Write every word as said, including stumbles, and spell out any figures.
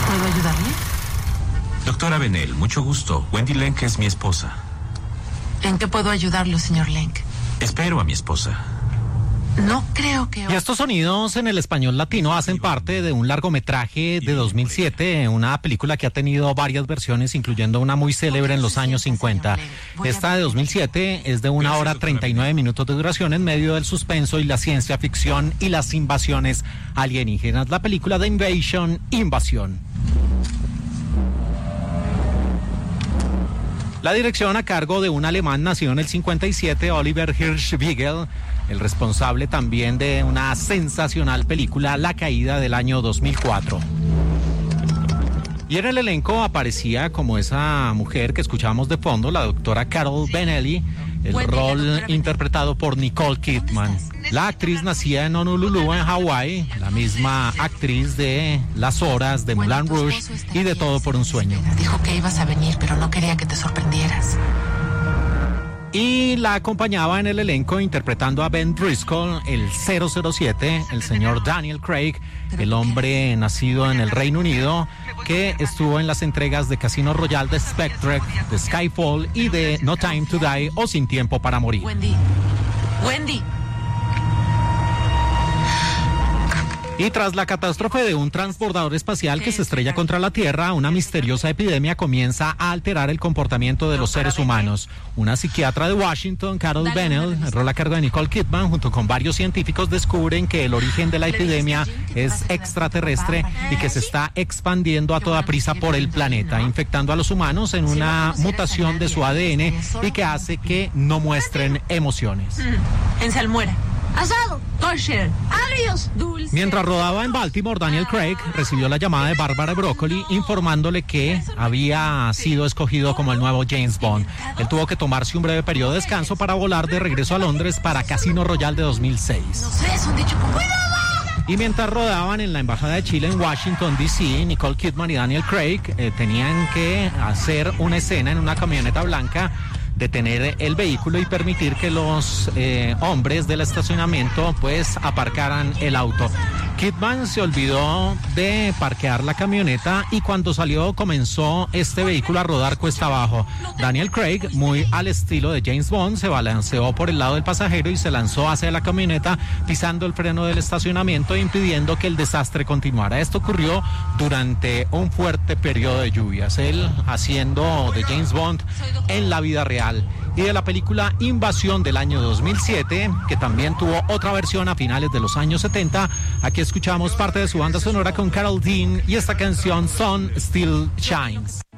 ¿Puedo ayudarle? Doctora Bennell, mucho gusto. Wendy Lenk es mi esposa. ¿En qué puedo ayudarlo, señor Lenk? Espero a mi esposa. No creo que... Y estos sonidos en el español latino hacen parte de un largometraje de dos mil siete, una película que ha tenido varias versiones, incluyendo una muy célebre en los años cincuenta. Esta de dos mil siete es de una hora treinta y nueve minutos de duración en medio del suspenso y la ciencia ficción y las invasiones alienígenas. La película The Invasion, Invasión. La dirección a cargo de un alemán nacido en el cincuenta y siete, Oliver Hirschbiegel, el responsable también de una sensacional película, La Caída, del año dos mil cuatro. Y en el elenco aparecía como esa mujer que escuchábamos de fondo, la doctora Carol Bennelly, el rol interpretado por Nicole Kidman. La actriz nacida en Honolulu, en Hawái, la misma actriz de Las Horas, de Moulin Rouge y de Todo por un Sueño. Dijo que ibas a venir, pero no quería que te sorprendieras. Y la acompañaba en el elenco interpretando a Ben Driscoll, el cero cero siete, el señor Daniel Craig, el hombre nacido en el Reino Unido, que estuvo en las entregas de Casino Royale, de Spectre, de Skyfall y de No Time to Die o Sin Tiempo para Morir. Wendy. Wendy. Y tras la catástrofe de un transbordador espacial que se estrella contra la Tierra, una misteriosa epidemia comienza a alterar el comportamiento de los seres humanos. Una psiquiatra de Washington, Carol Bennell, el rol a cargo de Nicole Kidman, junto con varios científicos, descubren que el origen de la epidemia es extraterrestre y que se está expandiendo a toda prisa por el planeta, infectando a los humanos en una mutación de su A D N y que hace que no muestren emociones. En salmuera. Asado, kosher, agrios, dulces. Mientras rodaba en Baltimore, Daniel Craig recibió la llamada de Bárbara Broccoli informándole que había sido escogido como el nuevo James Bond. Él tuvo que tomarse un breve periodo de descanso para volar de regreso a Londres para Casino Royale de dos mil seis. No sé, es un dicho con cuidado. Y mientras rodaban en la Embajada de Chile en Washington, D C, Nicole Kidman y Daniel Craig eh, tenían que hacer una escena en una camioneta blanca, detener el vehículo y permitir que los eh, hombres del estacionamiento pues aparcaran el auto. Kidman se olvidó de parquear la camioneta y cuando salió comenzó este vehículo a rodar cuesta abajo. Daniel Craig, muy al estilo de James Bond, se balanceó por el lado del pasajero y se lanzó hacia la camioneta pisando el freno del estacionamiento e impidiendo que el desastre continuara. Esto ocurrió durante un fuerte periodo de lluvias. Él haciendo de James Bond en la vida real. Y de la película Invasión del año dos mil siete, que también tuvo otra versión a finales de los años setenta. Aquí escuchamos parte de su banda sonora con Carol Dean y esta canción Sun Still Shines.